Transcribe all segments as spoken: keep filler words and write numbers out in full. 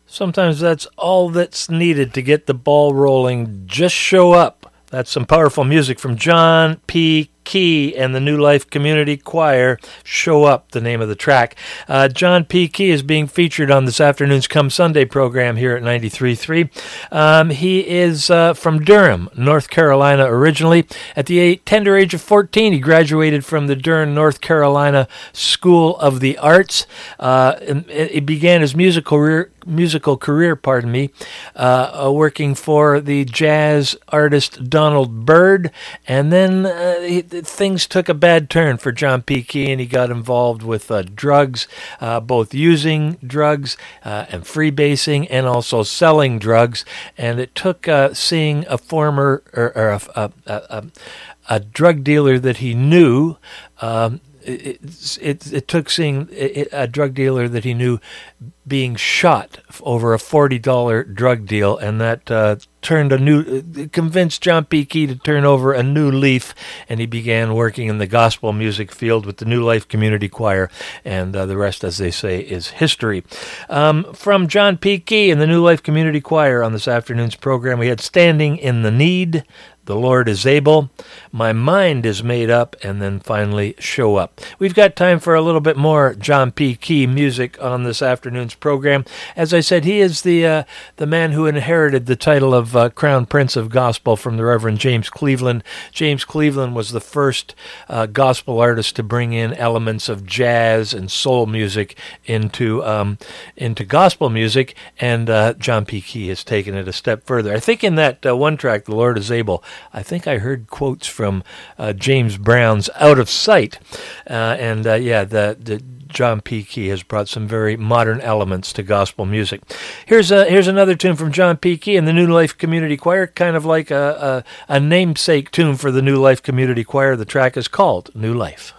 Sometimes that's all that's needed to get the ball rolling. Just show up. That's some powerful music from John P. Key and the New Life Community Choir. Show Up, the name of the track. Uh, John P. Key is being featured on this afternoon's Come Sunday program here at ninety-three point three. Um, he is uh, from Durham, North Carolina originally. At the eight, tender age of fourteen, he graduated from the Durham, North Carolina School of the Arts. Uh, he began his musical career, musical career, pardon me, uh, uh, working for the jazz artist Donald Byrd, and then uh, he, things took a bad turn for John P. Key, and he got involved with uh, drugs, uh, both using drugs uh, and freebasing, and also selling drugs. And it took uh, seeing a former or, or a, a, a, a drug dealer that he knew. Um, It, it, it took seeing a drug dealer that he knew being shot over a forty dollars drug deal, and that uh, turned a new, convinced John P. Key to turn over a new leaf, and he began working in the gospel music field with the New Life Community Choir, and uh, the rest, as they say, is history. Um, from John P. Key and the New Life Community Choir on this afternoon's program, we had Standing in the Need, The Lord is Able, My Mind is Made Up, and then finally Show Up. We've got time for a little bit more John P. Key music on this afternoon's program. As I said, he is the uh, the man who inherited the title of uh, Crown Prince of Gospel from the Reverend James Cleveland. James Cleveland was the first uh, gospel artist to bring in elements of jazz and soul music into um, into gospel music, and uh, John P. Key has taken it a step further. I think in that uh, one track, The Lord is Able, I think I heard quotes from uh, James Brown's Out of Sight. Uh, and, uh, yeah, the, the John P. Key has brought some very modern elements to gospel music. Here's a, here's another tune from John P. Key and the New Life Community Choir, kind of like a, a, a namesake tune for the New Life Community Choir. The track is called New Life.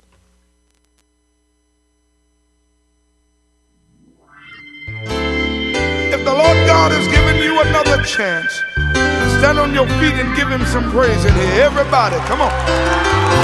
If the Lord God has given you another chance, stand on your feet and give him some praise in here. Everybody, come on.